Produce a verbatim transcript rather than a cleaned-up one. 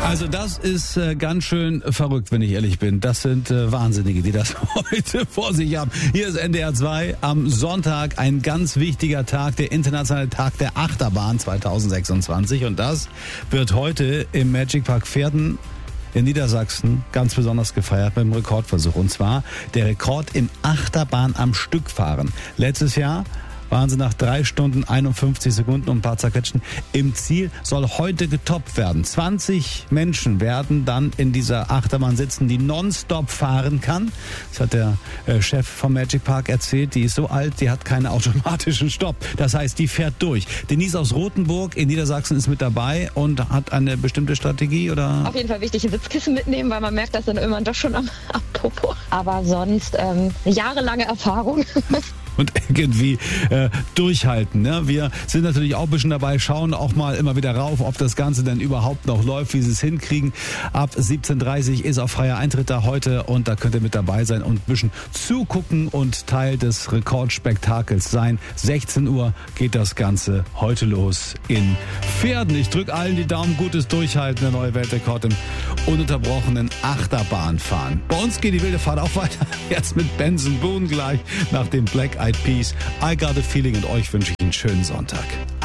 Also das ist äh, ganz schön verrückt, wenn ich ehrlich bin. Das sind äh, Wahnsinnige, die das heute vor sich haben. Hier ist N D R zwei am Sonntag, ein ganz wichtiger Tag, der internationale Tag der Achterbahn zweitausendsechsundzwanzig. Und das wird heute im Magic Park Pferden in Niedersachsen ganz besonders gefeiert beim Rekordversuch. Und zwar der Rekord im Achterbahn am Stück fahren. Letztes Jahr waren sie nach drei Stunden einundfünfzig Sekunden und ein paar zerquetschen im Ziel, soll heute getoppt werden. zwanzig Menschen werden dann in dieser Achterbahn sitzen, die nonstop fahren kann. Das hat der äh, Chef vom Magic Park erzählt. Die ist so alt, die hat keinen automatischen Stopp. Das heißt, die fährt durch. Denise aus Rothenburg in Niedersachsen ist mit dabei und hat eine bestimmte Strategie, oder? Auf jeden Fall wichtig, ein Sitzkissen mitnehmen, weil man merkt, dass dann irgendwann doch schon am, am Popo. Aber sonst ähm, eine jahrelange Erfahrung. Und irgendwie äh, durchhalten. Ne? Wir sind natürlich auch ein bisschen dabei, schauen auch mal immer wieder rauf, ob das Ganze denn überhaupt noch läuft, wie sie es hinkriegen. Ab siebzehn Uhr dreißig ist auch freier Eintritt da heute und da könnt ihr mit dabei sein und ein bisschen zugucken und Teil des Rekordspektakels sein. sechzehn Uhr geht das Ganze heute los in Pferden. Ich drücke allen die Daumen, gutes Durchhalten, der neue Weltrekord im ununterbrochenen Achterbahnfahren. Bei uns geht die wilde Fahrt auch weiter, jetzt mit Benson Boone gleich nach dem Black Eyed Peas. I Got a Feeling und euch wünsche ich einen schönen Sonntag.